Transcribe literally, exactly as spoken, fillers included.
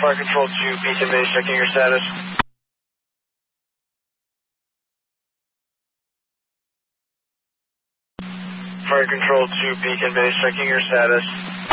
Fire Control two, Beacon Base, checking your status. Fire Control two, Beacon Base, checking your status.